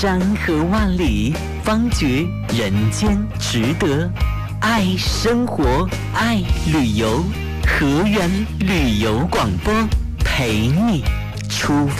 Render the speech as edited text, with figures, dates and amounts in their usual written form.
山河万里，方觉人间值得。爱生活，爱旅游，河源旅游广播陪你出发。